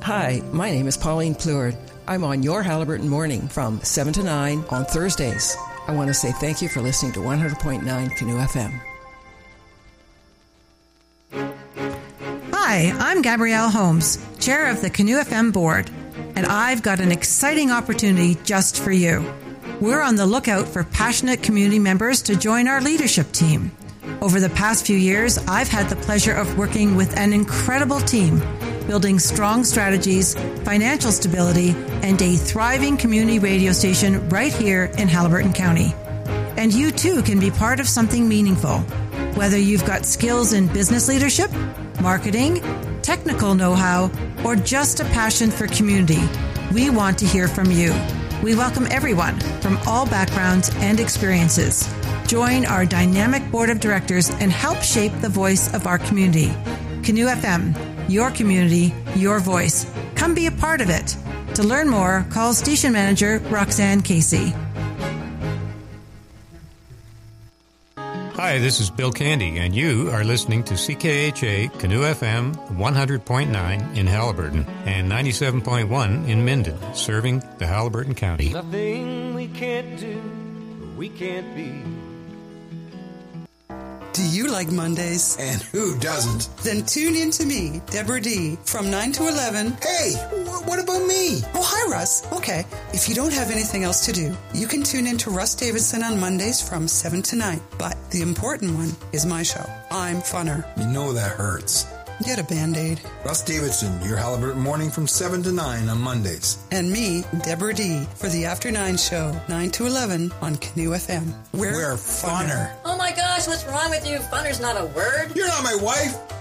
Hi, my name is Pauline Pleward. I'm on your Haliburton Morning from 7 to 9 on Thursdays. I want to say thank you for listening to 100.9 Canoe FM. Hi, I'm Gabrielle Holmes, Chair of the Canoe FM Board, and I've got an exciting opportunity just for you. We're on the lookout for passionate community members to join our leadership team. Over the past few years, I've had the pleasure of working with an incredible team, building strong strategies, financial stability, and a thriving community radio station right here in Haliburton County. And you too can be part of something meaningful. Whether you've got skills in business leadership, marketing, technical know-how, or just a passion for community, we want to hear from you. We welcome everyone from all backgrounds and experiences. Join our dynamic board of directors and help shape the voice of our community. Canoe FM, your community, your voice. Come be a part of it. To learn more, call station manager Roxanne Casey. Hi, this is Bill Candy, and you are listening to CKHA Canoe FM 100.9 in Haliburton and 97.1 in Minden, serving the Haliburton County. Nothing we can't do, we can't be. Do you like Mondays? And who doesn't? Then tune in to me, Deborah D, from 9 to 11. Hey, what about me? Oh, hi, Russ. Okay, if you don't have anything else to do, you can tune in to Russ Davidson on Mondays from 7 to 9. But the important one is my show. I'm Funner. You know that hurts. Get a Band-Aid. Russ Davidson, your Haliburton Morning from 7 to 9 on Mondays. And me, Deborah D, for the After 9 show, 9 to 11 on Canoe FM. We're Funner. Oh my gosh, what's wrong with you? Funner's not a word. You're not my wife.